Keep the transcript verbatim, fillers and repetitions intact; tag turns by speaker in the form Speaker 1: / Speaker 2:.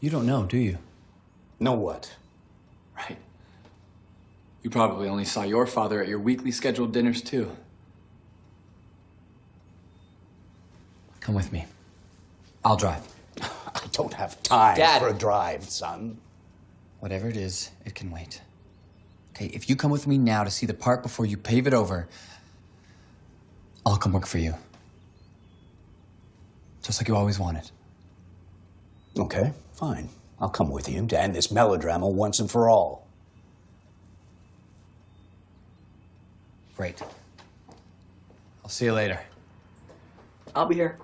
Speaker 1: You don't know, do you?
Speaker 2: Know what?
Speaker 3: Right. You probably only saw your father at your weekly scheduled dinners, too.
Speaker 1: Come with me. I'll drive.
Speaker 2: I don't have time
Speaker 1: Dad.
Speaker 2: for a drive, son.
Speaker 1: Whatever it is, it can wait. Okay, if you come with me now to see the park before you pave it over, I'll come work for you. Just like you always wanted.
Speaker 2: Okay, fine. I'll come with you to end this melodrama once and for all.
Speaker 1: Great. I'll see you later.
Speaker 4: I'll be here.